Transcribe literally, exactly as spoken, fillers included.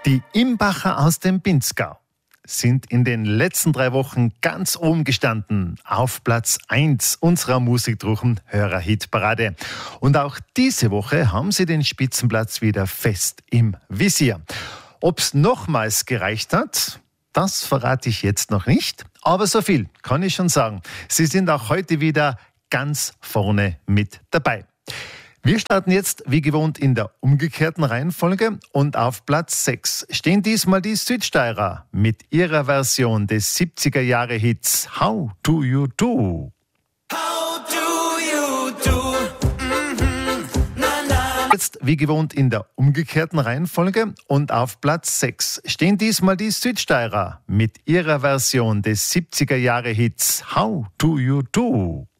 Die Imbacher aus dem Pinzgau sind in den letzten drei Wochen ganz oben gestanden, auf Platz eins unserer Musikdruchen Hörerhitparade. Und auch diese Woche haben sie den Spitzenplatz wieder fest im Visier. Ob's nochmals gereicht hat, das verrate ich jetzt noch nicht. Aber so viel kann ich schon sagen. Sie sind auch heute wieder ganz vorne mit dabei. Wir starten jetzt wie gewohnt in der umgekehrten Reihenfolge und auf Platz sechs stehen diesmal die Südsteirer mit ihrer Version des siebziger-Jahre-Hits How Do You Do? How do you do? Mm-hmm. Na, na. Jetzt wie gewohnt in der umgekehrten Reihenfolge und auf Platz sechs stehen diesmal die Südsteirer mit ihrer Version des siebziger-Jahre-Hits How Do You Do?